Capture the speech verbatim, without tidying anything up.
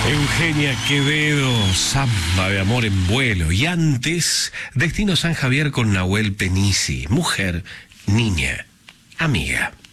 Eugenia Quevedo, Samba de amor en vuelo. Y antes, Destino San Javier con Nahuel Penisi, mujer, niña, amiga.